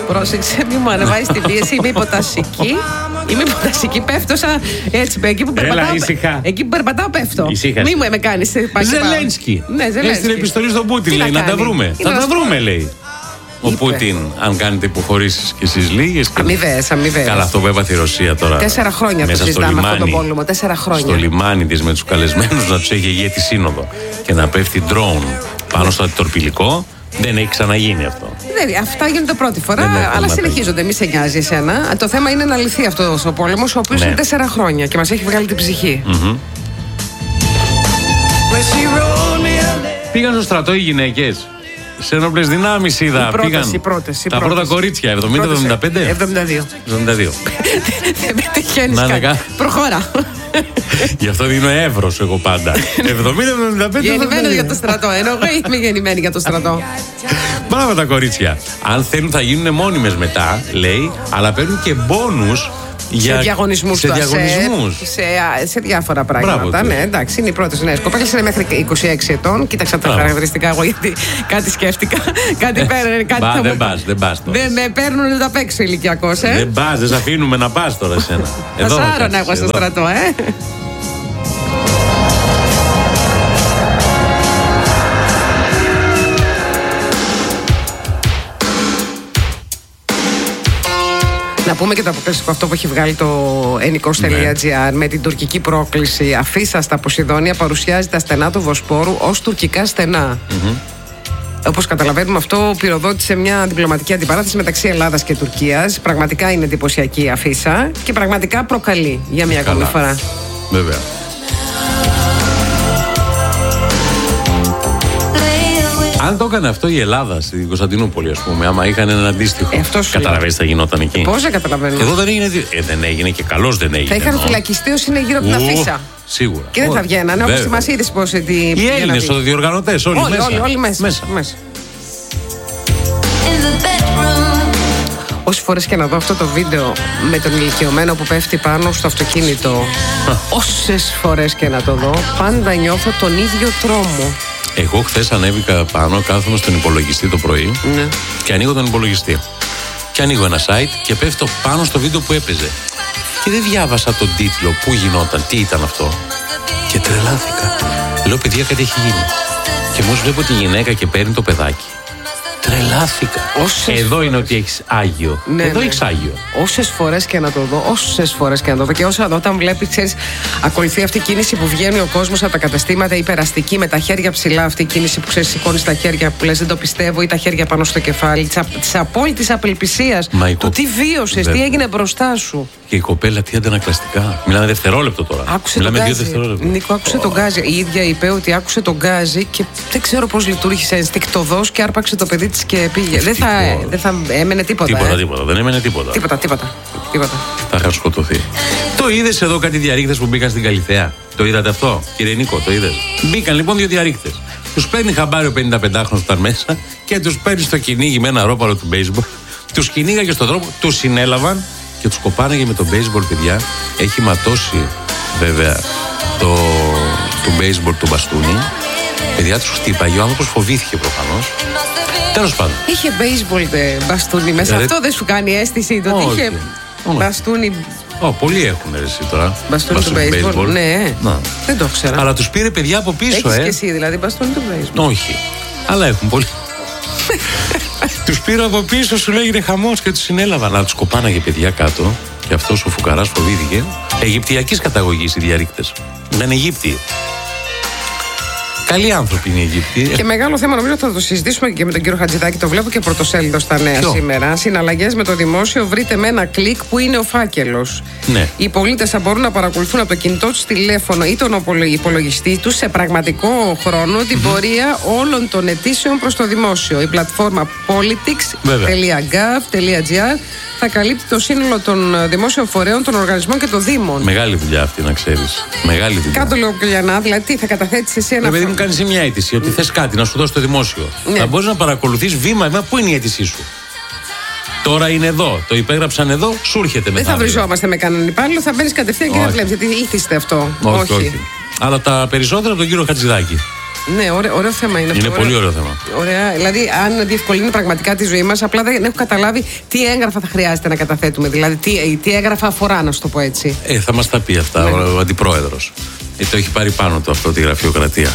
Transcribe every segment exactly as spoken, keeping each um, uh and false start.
Πρόσεξε, μη μου ανεβάζει την πίεση. Είμαι υποτασική. Είμαι υποτασική, πέφτω σαν έτσι. Εκεί που περπατάω, εκεί που περπατάω πέφτω. Μη μου με κάνει. Ζελένσκι. Ναι, Ζελένσκι. Στην επιστολή στον Πούτιν λέει να τα βρούμε. Θα τα βρούμε, λέει. Ο Πούτιν, αν κάνετε υποχωρήσεις κι εσείς λίγες. Αμοιβαίες, αμοιβαίες. Καλά, αυτό που έπαθε η Ρωσία τώρα. Τέσσερα χρόνια το συζητάμε αυτόν τον πόλεμο. Τέσσερα χρόνια. Στο λιμάνι της με τους καλεσμένους να τους έχει ηγέτη σύνοδο και να πέφτει ντρόουν πάνω στο αντιτορπιλικό. Δεν έχει ξαναγίνει αυτό. Δεν, αυτά γίνονται πρώτη φορά, αλλά συνεχίζονται. Μη σε νοιάζει εσένα. Το θέμα είναι να λυθεί αυτό ο πόλεμο, ο οποίο ναι. είναι τέσσερα χρόνια και μας έχει βγάλει την ψυχή. Mm-hmm. Πήγαν στο στρατό οι γυναίκες. Σε ένοπλες δυνάμεις είδα. Οι πρώτες, πήγαν οι πρώτες, οι τα πρώτες. πρώτα κορίτσια, εβδομήντα εβδομήντα πέντε. εβδομήντα δύο. εβδομήντα δύο. Δεν με τυχαίνεις κάτι. Προχώρα. Γι' αυτό δίνω εύρος εγώ πάντα. εβδομήντα εβδομήντα πέντε. Γεννημένο για το στρατό. Ενώ εγώ είμαι γεννημένη για το στρατό. Μπράβο τα κορίτσια. Αν θέλουν θα γίνουν μόνιμες μετά, λέει, αλλά παίρνουν και μπόνους. Για... Σε διαγωνισμούς, σε, διαγωνισμούς. σε, σε, σε διάφορα πράγματα. Μπράβο, ναι, εντάξει, είναι οι πρώτες νέες κοπέλες, είναι μέχρι είκοσι έξι ετών. Κοίταξα τα χαρακτηριστικά εγώ, γιατί κάτι σκέφτηκα. Κάτι παίρνουν. Κάτι Μπα, θα δεν μου... πας, δεν πας τώρα. Δεν με παίρνουν τα παίξω ηλικιακός, ε. Δεν πας, δεν σε αφήνουμε να πας τώρα σένα. Θα σ' άρωνα εγώ στο στρατό, ε. Να πούμε και το αποκλειστικό αυτό που έχει βγάλει το ενικός τελεία τζι άρ με την τουρκική πρόκληση. Αφίσα στα Ποσειδόνια παρουσιάζει τα στενά του Βοσπόρου ως τουρκικά στενά. Mm-hmm. Όπως καταλαβαίνουμε, αυτό πυροδότησε μια διπλωματική αντιπαράθεση μεταξύ Ελλάδας και Τουρκίας. Πραγματικά είναι εντυπωσιακή η αφίσα και πραγματικά προκαλεί για μια ακόμη φορά. Βέβαια. Αν το έκανε αυτό η Ελλάδα στην Κωνσταντινούπολη, ας πούμε, άμα είχαν ένα αντίστοιχο. Ε, καταλαβαίνεις τι θα γινόταν εκεί. Πώς δεν καταλαβαίνω. Εδώ δεν έγινε. Ε, δεν έγινε και καλώς δεν έγινε. Θα είχαν ενώ. φυλακιστεί όσοι είναι γύρω από την αφίσα. Σίγουρα. Και δεν θα βγαίνανε, όπως μας είδες πώς. Οι Έλληνες, οι διοργανωτές, όλοι, όλοι, μέσα. Όλοι, όλοι μέσα. μέσα. μέσα. Όσες φορές και να δω αυτό το βίντεο με τον ηλικιωμένο που πέφτει πάνω στο αυτοκίνητο, όσες φορές και να το δω, πάντα νιώθω τον ίδιο τρόμο. Εγώ χθες ανέβηκα πάνω, κάθομαι στον υπολογιστή το πρωί ναι. και ανοίγω τον υπολογιστή. Και ανοίγω ένα site και πέφτω πάνω στο βίντεο που έπαιζε. Και δεν διάβασα τον τίτλο, πού γινόταν, τι ήταν αυτό. Και τρελάθηκα. Λέω, παιδιά, κάτι έχει γίνει. Και μόλις βλέπω τη γυναίκα και παίρνει το παιδάκι. Τρελάθηκα. Όσες Εδώ φορές. Είναι ότι έχεις Άγιο. Ναι, Εδώ ναι. έχεις Άγιο. Όσες φορές και να το δω, όσες φορές και να το δω. Και όσα όταν βλέπεις, ξέρεις, ακολουθεί αυτή η κίνηση που βγαίνει ο κόσμος από τα καταστήματα, η περαστική με τα χέρια ψηλά. Αυτή η κίνηση που ξέρεις, σηκώνεις τα χέρια που λες δεν το πιστεύω, ή τα χέρια πάνω στο κεφάλι. Της απόλυτης απελπισίας. Του το... τι βίωσες, τι έγινε μπροστά σου. Και η κοπέλα τι αντανακλαστικά. Μιλάμε δευτερόλεπτο τώρα. Άκουσε Μιλάμε τον δύο γκάζι. δευτερόλεπτα. Νίκο, άκουσε oh. τον γκάζι. Η ίδια είπε ότι άκουσε τον γκάζι και δεν ξέρω πώς λειτουργήσε ενστικτωδώς και άρπαξε το παιδί της και πήγε. Δεν θα, δεν θα έμενε τίποτα. Τίποτα, ε. τίποτα. Δεν έμενε τίποτα. Τίποτα, τίποτα. τίποτα. Θα είχαν σκοτωθεί. Το είδες εδώ κάτι διαρρήκτες που μπήκαν στην Καλιθέα. Το είδατε αυτό, κύριε Νίκο, το είδες. Μπήκαν λοιπόν δύο διαρρήκτες. Τους παίρνει χαμπάρι ο πενηνταπεντάχρονος που ήταν μέσα και τους παίρνει στο κυνήγι με ένα ρόπαλο του baseball. Τους κυνήγαγε στον δρόμο, τους συνέλαβαν και τους κοπάναγε με το baseball, παιδιά. Έχει ματώσει βέβαια το του baseball του μπαστούνι. Παιδιά, τους χτύπαγε, ο άνθρωπος φοβήθηκε προφανώς. Τέλος πάντων. Είχε baseball μπαστούνι μέσα. Δηλαδή... Αυτό δεν σου κάνει αίσθηση το ότι είχε μπαστούνι. Oh, πολλοί έχουν εσύ τώρα. Μπαστούνι του baseball. baseball. Ναι, να. Δεν το ήξερα. Αλλά τους πήρε παιδιά από πίσω, Έχεις ε. και εσύ δηλαδή μπαστούνι του baseball. Όχι. Αλλά έχουν πολλοί. Τους πήρε από πίσω, σου λέγεται χαμός και τους συνέλαβαν. Αλλά τους κοπάναγε παιδιά κάτω. Και αυτός ο φουκαράς φοβήθηκε. Αιγυπτιακής καταγωγής οι διαρρήκτες. Δεν Αιγύπτιοι. Καλοί άνθρωποι είναι οι Αιγύπτιοι. Και μεγάλο θέμα, νομίζω θα το συζητήσουμε και με τον κύριο Χατζηδάκη. Το βλέπω και πρωτοσέλιδο στα νέα Ποιο? σήμερα. Συναλλαγές με το δημόσιο. Βρείτε με ένα κλικ που είναι ο φάκελος. Ναι. Οι πολίτες θα μπορούν να παρακολουθούν από το κινητό τους τηλέφωνο ή τον υπολογιστή τους σε πραγματικό χρόνο την mm-hmm. πορεία όλων των αιτήσεων προς το δημόσιο. Η πλατφόρμα politics τελεία gov τελεία gr θα καλύπτει το σύνολο των δημόσιων φορέων, των οργανισμών και των δήμων. Μεγάλη δουλειά αυτή, να ξέρεις. Μεγάλη δουλειά. Κάτω λίγο Κουλιανά, δηλαδή τι θα καταθέτεις εσύ ένα. Επειδή μου κάνεις μια αίτηση, ότι θες κάτι να σου δώσει το δημόσιο. Ναι. Θα μπορείς να παρακολουθείς βήμα-βήμα πού είναι η αίτησή σου. Τώρα είναι εδώ, το υπέγραψαν εδώ, σου έρχεται μετά. Δεν θα βριζόμαστε με κανέναν υπάλληλο, θα μπαίνεις κατευθείαν και δεν βλέπεις. Γιατί ήθιστε αυτό. Όχι, όχι. όχι. Αλλά τα περισσότερα από τον κύριο Χατζηδάκη. Ναι, ωραίο, ωραίο θέμα είναι αυτό. Είναι πολύ ωραίο θέμα. Ωραία, δηλαδή, αν διευκολύνει πραγματικά τη ζωή μας, απλά δεν έχω καταλάβει τι έγγραφα θα χρειάζεται να καταθέτουμε. Δηλαδή, τι, τι έγγραφα αφορά, να σου το πω έτσι. Ε, θα μας τα πει αυτά ναι. ο αντιπρόεδρος. Ε, το έχει πάρει πάνω του αυτό τη γραφειοκρατία.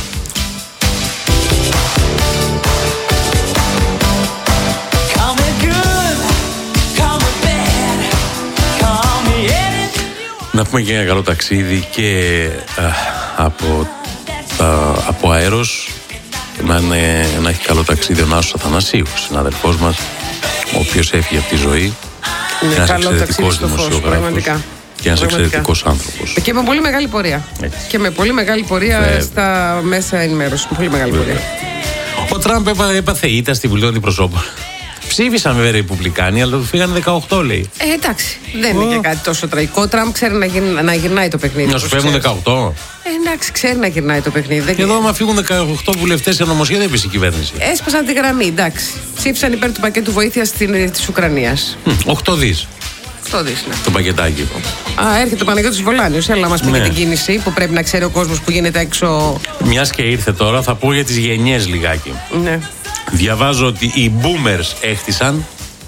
Να πούμε και ένα καλό ταξίδι και α, από, α, από αέρος να, είναι, να έχει καλό ταξίδι ο Νάσος Αθανασίου, συνάδελφός μας, ο οποίος έφυγε από τη ζωή. Είναι ένας εξαιρετικός δημοσιογράφος και ένας εξαιρετικός άνθρωπος. Και με πολύ μεγάλη πορεία. Έτσι. Και με πολύ μεγάλη πορεία Βέβαια. στα μέσα ενημέρωση. Πολύ μεγάλη Βέβαια. πορεία. Ο Τραμπ έπαθε ήττα στη Βουλή των Αντιπροσώπων. Ψήφισαν βέβαια οι Ρεπουμπλικάνοι, αλλά του φύγανε δεκαοκτώ, λέει. Ε, εντάξει. Δεν oh. είναι και κάτι τόσο τραγικό. Ο Τραμπ ξέρει να, γυρνά, να γυρνάει το παιχνίδι. Να σου φεύγουν δεκαοκτώ. Ε, εντάξει, ξέρει να γυρνάει το παιχνίδι. Και εδώ, άμα φύγουν δεκαοκτώ βουλευτές σε νομοσχέδιο, δεν έπεσε η κυβέρνηση. Έσπασαν τη γραμμή, εντάξει. Ψήφισαν υπέρ του πακέτου βοήθειας της Ουκρανίας. οκτώ δις. οκτώ δις, ναι. Το πακετάκι. Α, έρχεται ο Παναγιώτης Βολάνιος. Έλα να μας πει ναι. για την κίνηση που πρέπει να ξέρει ο κόσμος που γίνεται έξω. Μιας και ήρθε τώρα, θα πω για τις γενιές λιγάκι. Ναι. Διαβάζω ότι οι boomers έχτισαν.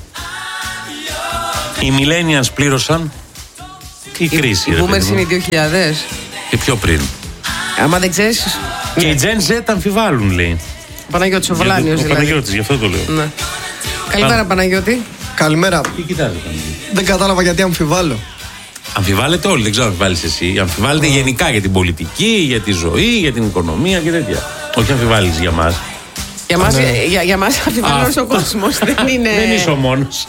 Οι millennials πλήρωσαν. Η κρίση. Οι boomers είναι οι δύο χιλιάδες. Και πιο πριν. Άμα δεν ξέρεις. Και ναι. οι Gen Z αμφιβάλλουν, λέει. Ο Παναγιώτης ο Βολάνιος. Ο δηλαδή. Παναγιώτης, γι' αυτό το λέω. Ναι. Καλημέρα, Παναγιώτη. Καλημέρα. Τι κοιτάζεις, δεν κατάλαβα γιατί αμφιβάλλω. Αμφιβάλλετε όλοι, δεν ξέρω αν αμφιβάλλεις εσύ. Αμφιβάλλετε mm. γενικά για την πολιτική, για τη ζωή, για την οικονομία και τέτοια. Όχι αμφιβάλλεις για μας. Για μας, ναι. για, για μας αμφιβάλλει ο κόσμος. δεν είναι. Δεν είσαι ο μόνος.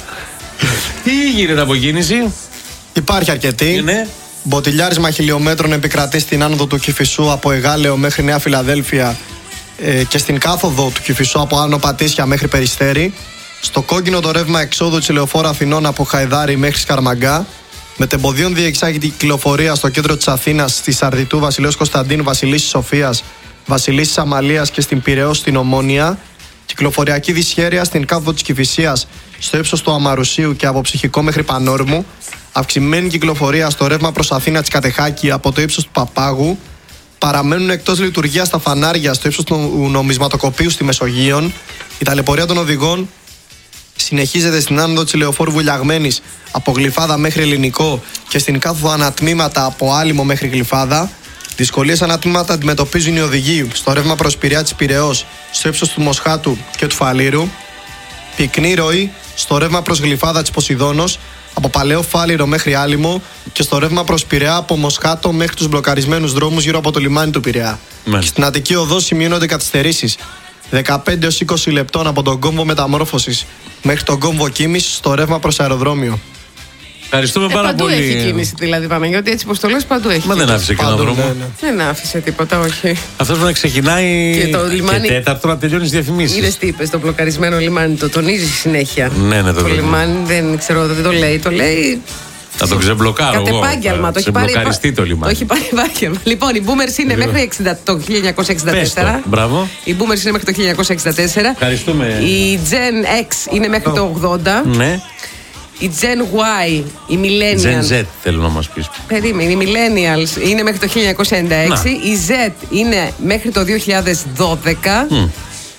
Τι γίνεται από κίνηση? Υπάρχει αρκετή. Ναι. Μποτιλιάρισμα χιλιόμετρων επικρατεί στην άνοδο του Κηφισού από Εγάλεο μέχρι Νέα Φιλαδέλφια ε, και στην κάθοδο του Κηφισού από Άνω Πατήσια μέχρι Περιστέρι. Στο κόκκινο το ρεύμα εξόδου της Λεωφόρου Αθηνών από Χαϊδάρι μέχρι Σκαρμαγκά. Μετεμποδίων διεξάγει την κυκλοφορία στο κέντρο της Αθήνας, στη Σαρδιτού, Βασιλέως Κωνσταντίνου, Βασιλίσσης Σοφίας, Βασιλίσσης Αμαλίας και στην Πειραιώς στην Ομόνια. Κυκλοφοριακή δυσχέρεια στην κάθοδο της Κηφισίας στο ύψος του Αμαρουσίου και από Ψυχικό μέχρι Πανόρμου. Αυξημένη κυκλοφορία στο ρεύμα προς Αθήνα της Κατεχάκη από το ύψος του Παπάγου. Παραμένουν εκτός λειτουργίας τα φανάρια στο ύψος του Νομισματοκοπείου στη Μεσογείων. Η ταλαιπωρία των οδηγών συνεχίζεται στην άνοδο της Λεωφόρου Βουλιαγμένης από Γλυφάδα μέχρι Ελληνικό και στην κάθοδο ανατμήματα από Άλυμο μέχρι Γλυφάδα. Δυσκολίες ανατμήματα αντιμετωπίζουν οι οδηγοί στο ρεύμα προς Πειραιά της Πειραιώς στο ύψος του Μοσχάτου και του Φαλήρου. Πυκνή ροή στο ρεύμα προς Γλυφάδα της Ποσειδώνος από Παλαιό Φάληρο μέχρι Άλυμο και στο ρεύμα προς Πειραιά από Μοσχάτο μέχρι τους μπλοκαρισμένους δρόμους γύρω από το λιμάνι του Πειραιά. Ναι. Στην Αττική Οδό σημειώνονται καθυστερήσεις δεκαπέντε έως είκοσι λεπτών από τον κόμβο Μεταμόρφωσης μέχρι τον κόμβο Κίμης στο ρεύμα προς αεροδρόμιο. Ευχαριστούμε ε, πάρα παντού πολύ. Έχει κίνηση δηλαδή, Παναγιώτη, έτσι πως το λες, παντού έχει. Μα κίνηση. δεν άφησε κανένα δρόμο. Ναι, ναι. Δεν άφησε τίποτα, όχι. Αυτός να ξεκινάει και, το λιμάνι... και τέταρτο να τελειώνει τις διαφημίσεις. Είδες τι είπες, το μπλοκαρισμένο λιμάνι το τονίζει συνέχεια. Ναι, ναι, το, το λιμάνι δεν ξέρω, δεν το λέει. Το λέει. Θα το ξεμπλοκάρω. Κατ' επάγγελμα. Το έχει πάρει. Το λιμάνι. Το έχει πάρει επάγγελμα. Λοιπόν, οι boomers είναι μέχρι το χίλια εννιακόσια εξήντα τέσσερα. Μπράβο. Οι boomers είναι μέχρι το χίλια εννιακόσια εξήντα τέσσερα. Ευχαριστούμε. Η Gen X είναι μέχρι το ογδόντα. Ναι. Η Gen Y, οι Millennials. Gen Z θέλω να μας πεις. Περίμενε, οι Millennials είναι μέχρι το χίλια εννιακόσια ενενήντα έξι. Να. Η Z είναι μέχρι το δύο χιλιάδες δώδεκα. Mm.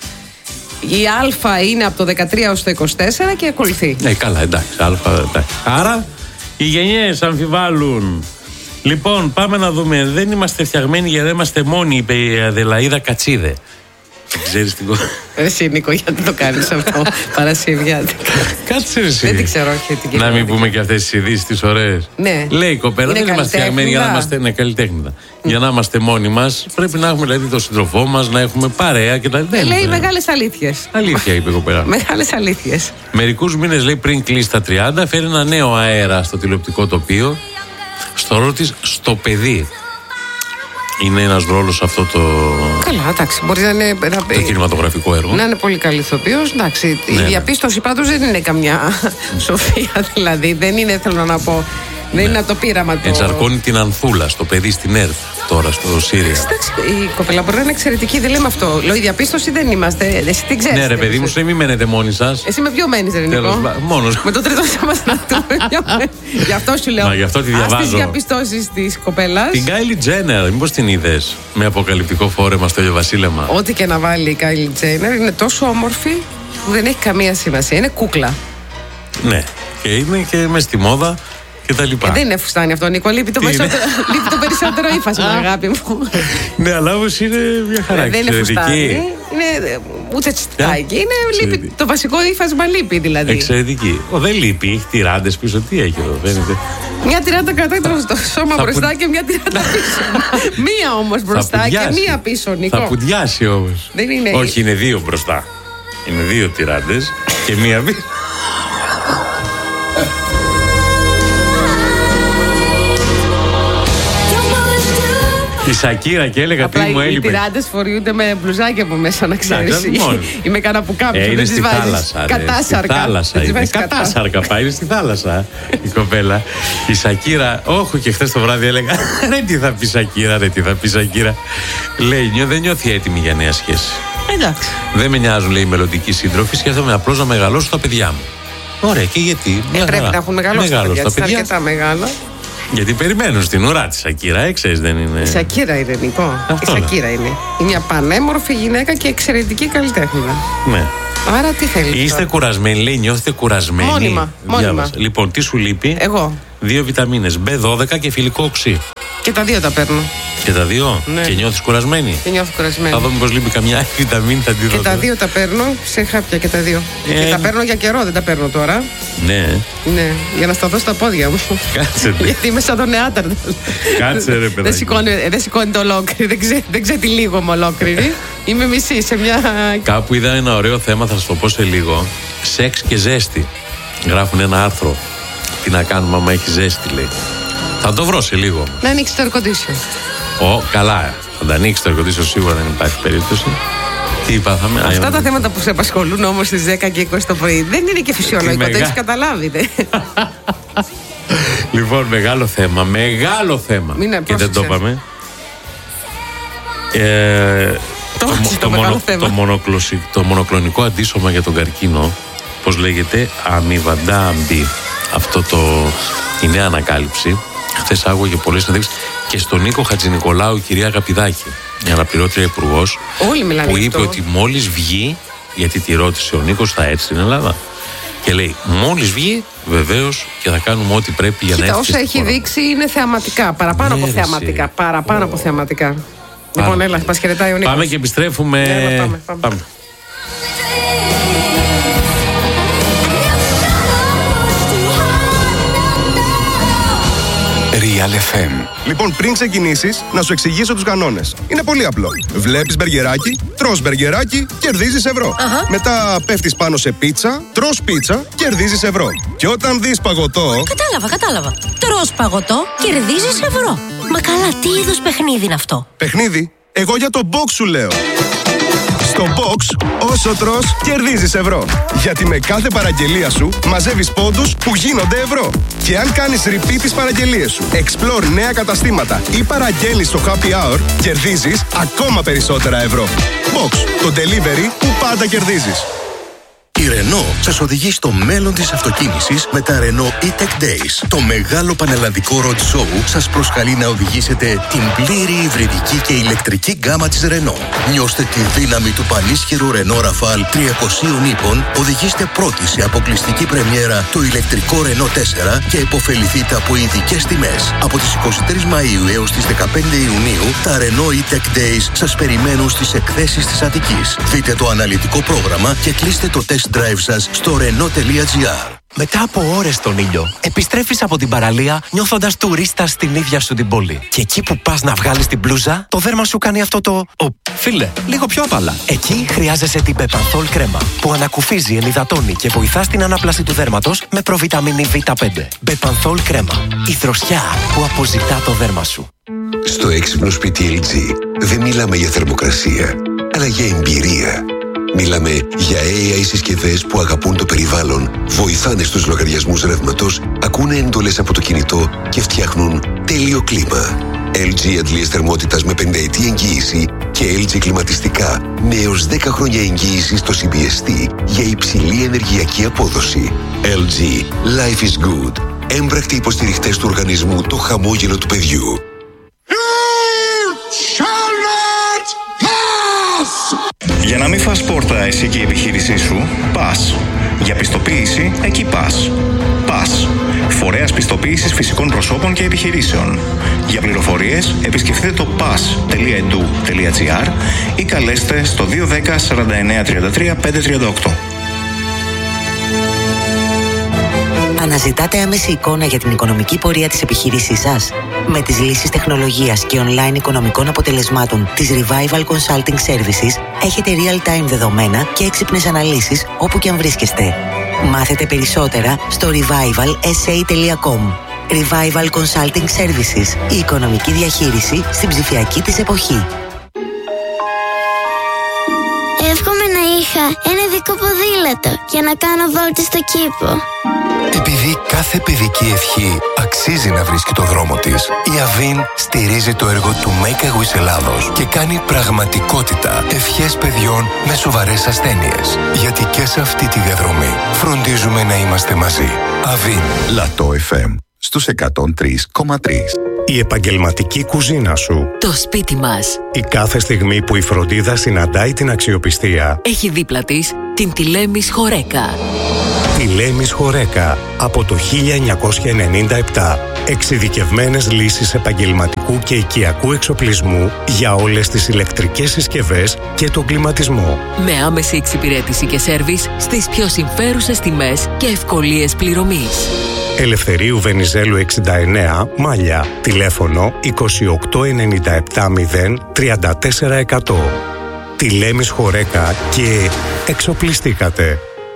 Η Α είναι από το δεκατρία έως το είκοσι τέσσερα και ακολουθεί. Ναι, καλά, εντάξει. Α, εντάξει. Άρα, οι γενιές αμφιβάλλουν. Λοιπόν, πάμε να δούμε. Δεν είμαστε φτιαγμένοι για να είμαστε μόνοι, είπε η Αδελαΐδα Κατσίδε. Ξέρεις την κόρη. Εσύ Νίκο, γιατί το κάνεις αυτό Παρασκευιάτικα? Κάτσε εσύ. Δεν την ξέρω, όχι την Να μην πούμε και αυτές τις ειδήσεις τις ωραίες. Ναι. Λέει η κοπέλα, δεν είμαστε φτιαγμένοι για να είμαστε. Ναι, καλλιτέχνητα. Mm. Για να είμαστε μόνοι μας, πρέπει να έχουμε δηλαδή τον σύντροφό μας, να έχουμε παρέα και τα λοιπά. Λέει μεγάλες αλήθειες. Αλήθεια, είπε η κοπέλα. Μεγάλες αλήθειες. Μερικούς μήνες, λέει, πριν κλείσει τα τριάντα, φέρει ένα νέο αέρα στο τηλεοπτικό τοπίο. Στο ρόλο της στο παιδί. Είναι ένας ρόλος αυτό το. Καλά, εντάξει, μπορεί να είναι. Το κινηματογραφικό έργο. Να είναι πολύ καλή ηθοποιός. Εντάξει, ναι, η διαπίστωση πάντως δεν είναι καμιά σοφία, δηλαδή. Δεν είναι, θέλω να πω. Δεν είναι από το πείραμα του. Ενσαρκώνει την Ανθούλα στο παιδί στην ΕΡΤ τώρα στο Σύρια. Εντάξει, η κοπέλα μπορεί να είναι εξαιρετική, δεν λέμε αυτό. Λέω, η διαπίστωση δεν είμαστε. Εσύ τι ξέρεις. Ναι, ρε παιδί μου, σου μην μένετε μόνοι σας. Εσύ με ποιο μένεις, ρε Νικό? Μόνος. Με το τρίτο σώμα στρατού. Γι' αυτό σου λέω. Μα γι' αυτό τη διαβάζω. Ας τις διαπιστώσεις της κοπέλας. Την Κάιλι Τζένερ, μήπως την είδες με αποκαλυπτικό φόρεμα στο ηλιοβασίλεμα? Ό,τι και να βάλει η Κάιλι Τζένερ είναι τόσο όμορφη που δεν έχει καμία σημασία. Είναι κούκλα. Ναι, και είναι και μες στη μόδα και τα λοιπά. Ε, δεν είναι φουστάνι αυτό, Νίκο. Λείπει το, περισσότερο, λείπει το περισσότερο ύφασμα, αγάπη μου. Ναι, αλλά όμως είναι μια χαρά. Δεν είναι φουστάνι. Είναι ούτε τσιτάκι. Είναι λείπει, το βασικό ύφασμα λείπει δηλαδή. Εξαιρετική. Ο, δεν λείπει, έχει τυράντες πίσω. Τι έχει εδώ, φαίνεται. Μια τυράντα κρατάει το σώμα θα μπροστά που... και μια τυράντα πίσω. Μία όμως μπροστά και μία πίσω, Νικό. Θα πουδιάσει όμως. Δεν είναι... Όχι, είναι δύο μπροστά. Είναι δύο τυράντες και μία πίσω. Η Σακύρα και έλεγα απλά τι μου έλειπε. Οι τυράντες φοριούνται με μπλουζάκια από μέσα, να ξέρεις. Ή με κανένα πουκάμισο. Ε, είναι στη θάλασσα. Κατάσαρκα. Στη θάλασσα είναι. Κατάσαρκα πάει, είναι στη θάλασσα η κοπέλα. Η Σακύρα, όχι και χθες το βράδυ έλεγα ρε τι θα πει Σακύρα, ρε τι θα πει Σακύρα. Λέει, νιώ, δεν νιώθει έτοιμη για νέα σχέση. Εντάξει. Δεν με νοιάζουν, λέει, οι μελλοντικοί σύντροφοι, σκέφτομαι απλώς να μεγαλώσω τα παιδιά μου. Ωραία, και γιατί. Ε, πρέπει να έχουν μεγαλώσει τα παιδιά. Είναι αρκετά μεγάλα. Γιατί περιμένουν στην ουρά τη Σακύρα, ε, ξέρεις, δεν είναι. Η Σακύρα είναι, Νικό. Αυτό η Σακύρα είναι. Είναι μια πανέμορφη γυναίκα και εξαιρετική καλλιτέχνηδα. Ναι. Άρα τι θέλει. Είστε κουρασμένοι, λέει, νιώθετε κουρασμένοι. Μόνιμα. μόνιμα. Λοιπόν, τι σου λείπει? Εγώ. Δύο βιταμίνες, μπι δώδεκα και φιλικό οξύ. Και τα δύο τα παίρνω. Και τα δύο? Ναι. Και νιώθεις κουρασμένη? Και νιώθω κουρασμένη. Θα δω μήπως λείπει καμιά άλλη βιταμίνη, θα τη δω. Και τα δύο τα παίρνω σε χάπια και τα δύο. Ε... Και τα παίρνω για καιρό, δεν τα παίρνω τώρα. Ναι. Ναι, για να σταθώ στα πόδια μου. Κάτσε. Γιατί είμαι σαν τον Νεάτερ. Κάτσε, ρε παιδάκι. Δεν σηκώνει, δεν σηκώνει το ολόκληρη, δεν, ξέ, δεν ξετυλίγω με ολόκληρη. Είμαι μισή σε μια. Κάπου είδα ένα ωραίο θέμα, θα σας το πω σε λίγο. Σεξ και ζέστη. Γράφουν ένα άρθρο. Τι να κάνουμε άμα έχει ζέστη, λέει. Θα το βρω σε λίγο. Να ανοίξει το air condition. Ω, καλά. Θα τα ανοίξει το air condition, σίγουρα δεν υπάρχει περίπτωση. Τι είπαμε. Αυτά Α, τα θέματα που σε απασχολούν όμως στις δέκα και είκοσι το πρωί δεν είναι και φυσιολογικό. Το έχεις καταλάβει, δε. Λοιπόν, μεγάλο θέμα. Μεγάλο θέμα. Μην και δεν το είπαμε. Ε, το, το, το, το, μονο, το, μονοκλωσι, το μονοκλονικό αντίσωμα για τον καρκίνο, πώς λέγεται, αμιβαντάμπι. Αυτό το, η νέα ανακάλυψη. Χθες άκουγε πολλές συνέντευξεις και στον Νίκο Χατζηνικολάου, η κυρία Αγαπηδάκη, η αναπληρώτρια υπουργός, που είπε αυτό. Ότι μόλις βγει, γιατί τη ρώτησε ο Νίκος, θα έρθει στην Ελλάδα. Και λέει, μόλις βγει, βεβαίως και θα κάνουμε ό,τι πρέπει για Κοίτα, να έρθει. Όσα έχει χώρα. Δείξει είναι θεαματικά, παραπάνω ναι, από θεαματικά. Παραπάνω oh. από θεαματικά. Πάρα. Λοιπόν, έλα, μας χαιρετάει ο Νίκος. Πάμε και επιστρέφουμε. Ναι, πάμε, πάμε. πάμε. Real εφ εμ. Λοιπόν, πριν ξεκινήσεις, να σου εξηγήσω τους κανόνες. Είναι πολύ απλό. Βλέπεις μπεργκεράκι, τρως μπεργκεράκι, κερδίζεις ευρώ. Uh-huh. Μετά πέφτεις πάνω σε πίτσα, τρως πίτσα, κερδίζεις ευρώ. Και όταν δεις παγωτό. Κατάλαβα, κατάλαβα. Τρως παγωτό, κερδίζεις ευρώ. Μα καλά, τι είδους παιχνίδι είναι αυτό? Παιχνίδι? Εγώ για το box σου λέω. Στο box, όσο τρως, κερδίζεις ευρώ. Γιατί με κάθε παραγγελία σου μαζεύεις πόντους που γίνονται ευρώ. Και αν κάνεις repeat τις παραγγελίες σου, explore νέα καταστήματα ή παραγγέλνεις στο happy hour, κερδίζεις ακόμα περισσότερα ευρώ. Box, το delivery που πάντα κερδίζεις. Η Renault σας οδηγεί στο μέλλον της αυτοκίνησης με τα Renault E-Tech Days. Το μεγάλο πανελλαδικό road show σας προσκαλεί να οδηγήσετε την πλήρη υβριδική και ηλεκτρική γκάμα της Renault. Νιώστε τη δύναμη του πανίσχυρου Renault Rafale τριακοσίων ύπων, οδηγήστε πρώτοι σε αποκλειστική πρεμιέρα το ηλεκτρικό Renault τέσσερα και επωφεληθείτε από ειδικές τιμές. Από τις εικοστή τρίτη Μαΐου έως τις δεκαπέντε Ιουνίου, τα Renault E-Tech Days σας περιμένουν στις εκθέσεις της Αττικής. Δείτε το αναλυτικό πρόγραμμα και κλείστε το test drive σας στο renault τελεία gr. Μετά από ώρες στον ήλιο, επιστρέφεις από την παραλία νιώθοντας τουρίστας στην ίδια σου την πόλη. Και εκεί που πας να βγάλεις την μπλούζα, το δέρμα σου κάνει αυτό το «Ο, φίλε, λίγο πιο απαλά». Εκεί χρειάζεσαι την Μπεπανθόλ κρέμα, που ανακουφίζει, ενυδατώνει και βοηθά στην ανάπλαση του δέρματος με προβιταμίνη βι πέντε. Μπεπανθόλ κρέμα, η δροσιά που αποζητά το δέρμα σου. Στο έξυπνο σπίτι ελ τζι δεν μιλάμε για θερμοκρασία, αλλά για εμπειρία. Μιλάμε για έι άι συσκευές που αγαπούν το περιβάλλον, βοηθάνε στους λογαριασμούς ρεύματος, ακούνε εντολές από το κινητό και φτιάχνουν τέλειο κλίμα. ελ τζι αντλίες θερμότητας με πενταετή εγγύηση και ελ τζι κλιματιστικά με έως δέκα χρόνια εγγύηση στο σι μπι ες τι για υψηλή ενεργειακή απόδοση. ελ τζι. Life is good. Έμπρακτοι υποστηριχτές του οργανισμού Το Χαμόγελο του Παιδιού. Για να μην φας πόρτα εσύ και η επιχείρησή σου, πας. Για πιστοποίηση, εκεί πας. πας. Φορέας πιστοποίησης φυσικών προσώπων και επιχειρήσεων. Για πληροφορίες, επισκεφτείτε το πας τελεία ι ντι ου τελεία τζι άρ ή καλέστε στο δύο ένα μηδέν τέσσερα εννιά τρία τρία πέντε τρία οκτώ. Αναζητάτε άμεση εικόνα για την οικονομική πορεία της επιχείρησής σας? Με τις λύσεις τεχνολογίας και online οικονομικών αποτελεσμάτων της Revival Consulting Services έχετε real-time δεδομένα και έξυπνες αναλύσεις όπου και αν βρίσκεστε. Μάθετε περισσότερα στο revival s a τελεία com. Revival Consulting Services. Η οικονομική διαχείριση στην ψηφιακή της εποχή. Εύχομαι να είχα ένα ειδικό ποδήλατο για να κάνω βόλτες στο κήπο. Επειδή κάθε παιδική ευχή αξίζει να βρίσκει το δρόμο της, η Αβίν στηρίζει το έργο του Make a Wish Ελλάδος και κάνει πραγματικότητα ευχές παιδιών με σοβαρές ασθένειες. Γιατί και σε αυτή τη διαδρομή φροντίζουμε να είμαστε μαζί. Αβίν. Λατό εφ εμ στους εκατόν τρία κόμμα τρία. Η επαγγελματική κουζίνα σου. Το σπίτι μας. Η κάθε στιγμή που η φροντίδα συναντάει την αξιοπιστία. Έχει δίπλα της την Τηλέμης Χορέκα. Τηλέμης Χορέκα από το χίλια εννιακόσια ενενήντα επτά. Εξειδικευμένες λύσεις επαγγελματικού και οικιακού εξοπλισμού για όλες τις ηλεκτρικές συσκευές και τον κλιματισμό. Με άμεση εξυπηρέτηση και σέρβις στις πιο συμφέρουσες τιμές και ευκολίες πληρωμής. Ελευθερίου Βενιζέλου εξήντα εννέα, Μάλια. Τηλέφωνο είκοσι οκτώ ενενήντα επτά μηδέν τριάντα τέσσερα εκατό. Τηλέμης Χορέκα και εξοπλιστήκατε.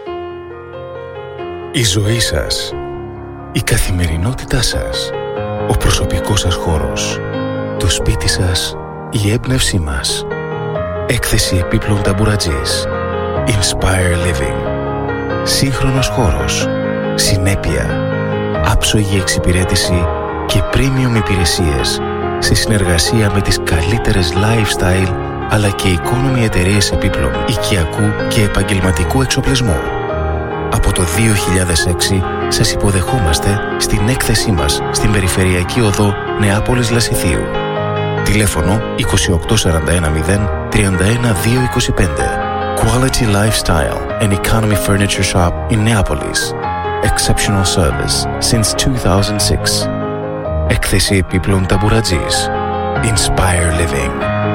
Η ζωή σας, η καθημερινότητά σας, ο προσωπικός σας χώρος, το σπίτι σας, η έμπνευσή μας. Έκθεση επίπλων ταμπουρατζής. Inspire Living. Σύγχρονος χώρος, συνέπεια, άψογη εξυπηρέτηση και premium υπηρεσίες σε συνεργασία με τις καλύτερες lifestyle αλλά και economy εταιρείες επίπλων οικιακού και επαγγελματικού εξοπλισμού. Από το δύο χιλιάδες έξι σας υποδεχόμαστε στην έκθεσή μας στην Περιφερειακή Οδό Νεάπολης Λασιθίου. Τηλέφωνο είκοσι οκτώ σαράντα ένα μηδέν τριάντα ένα δύο είκοσι πέντε. Quality Lifestyle and Economy Furniture Shop in Neapolis. Exceptional service since two thousand six. Έκθεση επίπλων ταμπουρατζής. Inspire Living.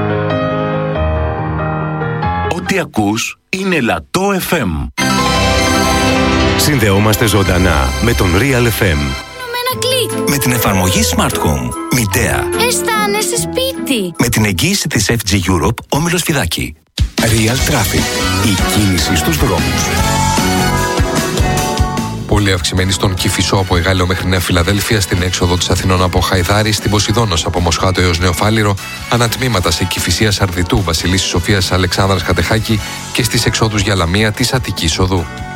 Ό,τι ακούς είναι Λατό εφ εμ. Συνδεόμαστε ζωντανά με τον Real εφ εμ. Με την εφαρμογή Smart Home. Μητέα. Αισθάνεσαι σπίτι. Με την εγγύηση της εφ τζι Europe, Όμιλος Φιδάκη. Real Traffic. Η κίνηση στους δρόμους. Πολύ αυξημένη στον Κηφισό από Εγάλεο μέχρι Νέα Φιλαδέλφια, στην έξοδο της Αθηνών από Χαϊδάρη, στην Ποσειδώνος από Μοσχάτο έως Νεοφάλιρο, ανατμήματα σε Κηφισίας Αρδιτού, Βασιλίσσης Σοφίας Αλεξάνδρας Χατεχάκη και στις εξόδους για Λαμία της Αττικής Οδού.